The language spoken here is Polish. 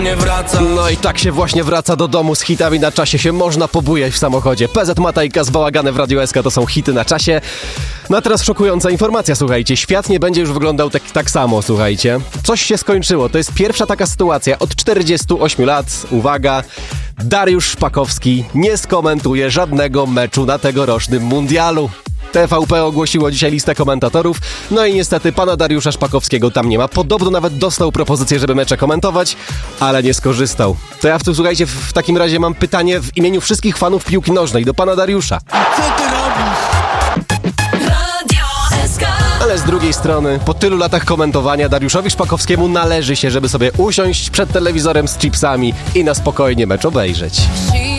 No i tak się właśnie wraca do domu z hitami na czasie, się można pobujać w samochodzie. PZ Matajka z Bałaganem w Radiu SK to są hity na czasie. No a teraz szokująca informacja, słuchajcie, świat nie będzie już wyglądał tak samo, słuchajcie. Coś się skończyło, to jest pierwsza taka sytuacja od 48 lat, uwaga, Dariusz Szpakowski nie skomentuje żadnego meczu na tegorocznym mundialu. TVP ogłosiło dzisiaj listę komentatorów, no i niestety pana Dariusza Szpakowskiego tam nie ma. Podobno nawet dostał propozycję, żeby mecze komentować, ale nie skorzystał. To ja słuchajcie, w takim razie mam pytanie w imieniu wszystkich fanów piłki nożnej do pana Dariusza. Co ty robisz? Ale z drugiej strony, po tylu latach komentowania Dariuszowi Szpakowskiemu należy się, żeby sobie usiąść przed telewizorem z chipsami i na spokojnie mecz obejrzeć.